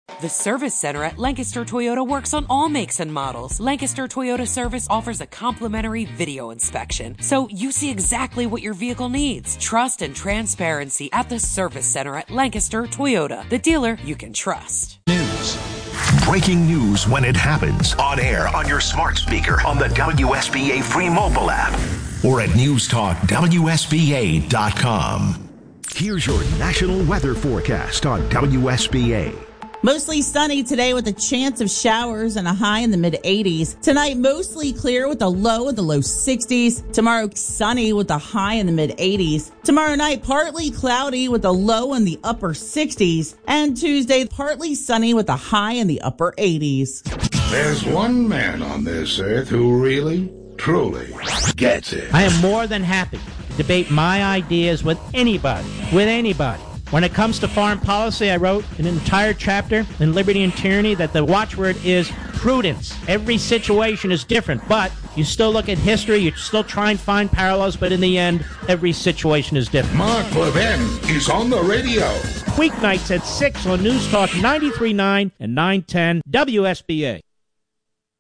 The Service Center at Lancaster Toyota works on all makes and models. Lancaster Toyota Service offers a complimentary video inspection, so you see exactly what your vehicle needs. Trust and transparency at the Service Center at Lancaster Toyota, the dealer you can trust. News. Breaking news when it happens. On air, on your smart speaker, on the WSBA free mobile app, or at newstalkwsba.com. Here's your national weather forecast on WSBA. Mostly sunny today with a chance of showers and a high in the mid-80s. Tonight, mostly clear with a low in the low 60s. Tomorrow, sunny with a high in the mid-80s. Tomorrow night, partly cloudy with a low in the upper 60s. And Tuesday, partly sunny with a high in the upper 80s. There's one man on this earth who really, truly gets it. I am more than happy to debate my ideas with anybody. When it comes to foreign policy, I wrote an entire chapter in Liberty and Tyranny that the watchword is prudence. Every situation is different, but you still look at history, you still try and find parallels, but in the end, every situation is different. Mark Levin is on the radio. Weeknights at 6 on News Talk 93.9 and 910 WSBA.